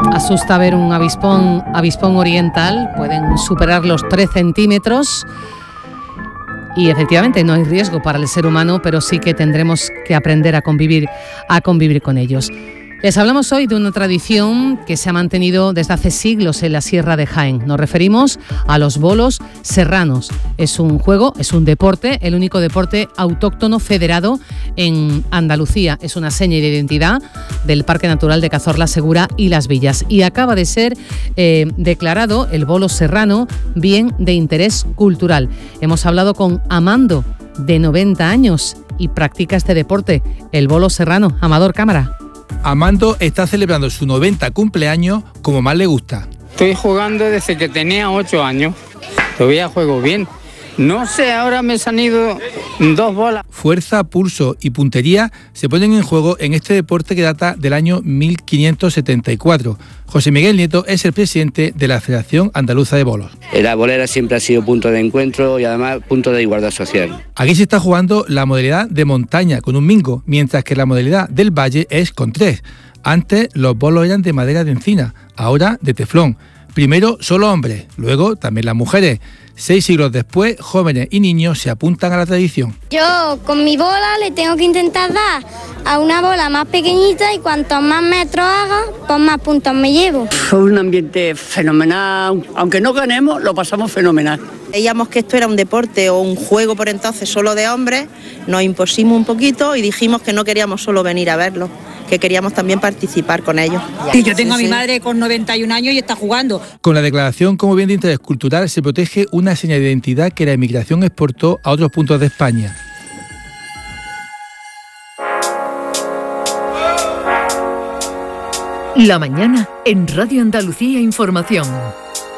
Asusta ver un avispón oriental, pueden superar los 3 centímetros y efectivamente no hay riesgo para el ser humano, pero sí que tendremos que aprender a convivir con ellos. Les hablamos hoy de una tradición que se ha mantenido desde hace siglos en la Sierra de Jaén. Nos referimos a los bolos serranos. Es un juego, es un deporte, el único deporte autóctono federado en Andalucía. Es una seña de identidad del Parque Natural de Cazorla Segura y Las Villas. Y acaba de ser declarado el bolo serrano bien de interés cultural. Hemos hablado con Amando, de 90 años, y practica este deporte, el bolo serrano. Amador, cámara. Amando está celebrando su 90 cumpleaños como más le gusta. Estoy jugando desde que tenía 8 años. Todavía juego bien. No sé, ahora me han ido 2 bolas. Fuerza, pulso y puntería se ponen en juego en este deporte que data del año 1574. José Miguel Nieto es el presidente de la Federación Andaluza de Bolos. La bolera siempre ha sido punto de encuentro y además punto de igualdad social. Aquí se está jugando la modalidad de montaña con un mingo, mientras que la modalidad del valle es con 3. Antes los bolos eran de madera de encina, ahora de teflón. Primero solo hombres, luego también las mujeres. 6 siglos después, jóvenes y niños se apuntan a la tradición. Yo con mi bola le tengo que intentar dar a una bola más pequeñita y cuantos más metros haga, pues más puntos me llevo. Fue un ambiente fenomenal, aunque no ganemos, lo pasamos fenomenal. Veíamos que esto era un deporte o un juego por entonces solo de hombres, nos impusimos un poquito y dijimos que no queríamos solo venir a verlo, que queríamos también participar con ellos. Sí, yo tengo a mi madre con 91 años y está jugando. Con la declaración como bien de interés cultural se protege una señal de identidad que la emigración exportó a otros puntos de España. La mañana en Radio Andalucía Información.